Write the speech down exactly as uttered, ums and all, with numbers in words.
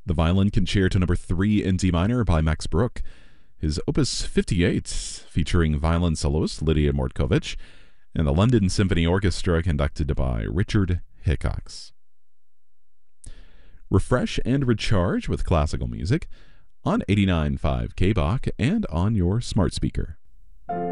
The Violin Concerto Number three in D minor by Max Bruch. His Opus fifty-eight, featuring violin soloist Lydia Mordkovich, and the London Symphony Orchestra, conducted by Richard Hickox. Refresh and recharge with classical music on eighty-nine point five K B O C and on your smart speaker.